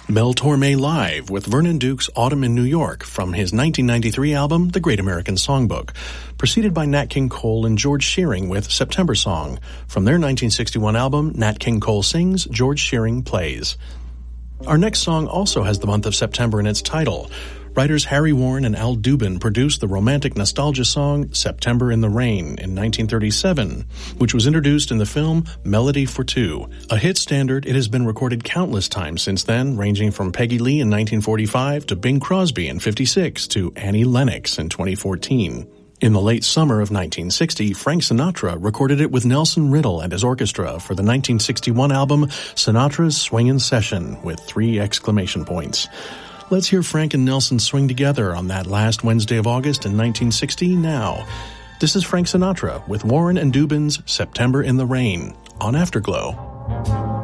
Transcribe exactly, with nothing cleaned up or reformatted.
Mel Torme live with Vernon Duke's Autumn in New York from his nineteen ninety-three album, The Great American Songbook, preceded by Nat King Cole and George Shearing with September Song from their nineteen sixty-one album, Nat King Cole Sings, George Shearing Plays. Our next song also has the month of September in its title. Writers Harry Warren and Al Dubin produced the romantic nostalgia song September in the Rain in nineteen thirty-seven, which was introduced in the film Melody for Two. A hit standard, it has been recorded countless times since then, ranging from Peggy Lee in nineteen forty-five to Bing Crosby in fifty-six to Annie Lennox in twenty fourteen. In the late summer of nineteen sixty, Frank Sinatra recorded it with Nelson Riddle and his orchestra for the nineteen sixty-one album Sinatra's Swingin' Session with three exclamation points. Let's hear Frank and Nelson swing together on that last Wednesday of August in nineteen sixty now. This is Frank Sinatra with Warren and Dubin's September in the Rain on Afterglow.